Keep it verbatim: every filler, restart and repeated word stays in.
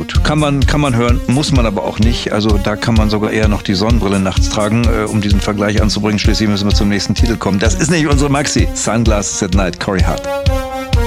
gut. Kann man, kann man hören, muss man aber auch nicht. Also da kann man sogar eher noch die Sonnenbrille nachts tragen, äh, um diesen Vergleich anzubringen. Schließlich müssen wir zum nächsten Titel kommen. Das ist nicht unsere Maxi. Sunglasses at Night, Corey Hart.